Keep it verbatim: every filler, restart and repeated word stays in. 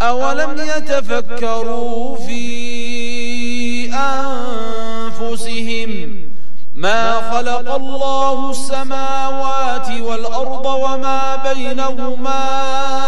أولم يتفكروا في أنفسهم ما خلق الله السماوات والأرض وما بينهما